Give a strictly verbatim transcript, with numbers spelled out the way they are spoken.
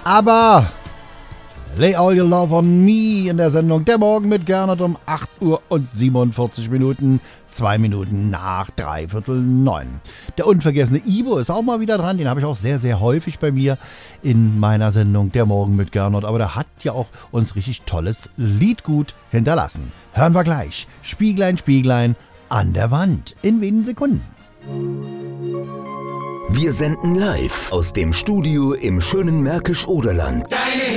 Aber Lay All Your Love on Me in der Sendung Der Morgen mit Gernot um acht Uhr und siebenundvierzig Minuten, zwei Minuten nach dreiviertel neun. Der unvergessene Ibo ist auch mal wieder dran, den habe ich auch sehr, sehr häufig bei mir in meiner Sendung Der Morgen mit Gernot, aber der hat ja auch uns richtig tolles Liedgut hinterlassen. Hören wir gleich. Spieglein, Spieglein an der Wand in wenigen Sekunden. Wir senden live aus dem Studio im schönen Märkisch-Oderland.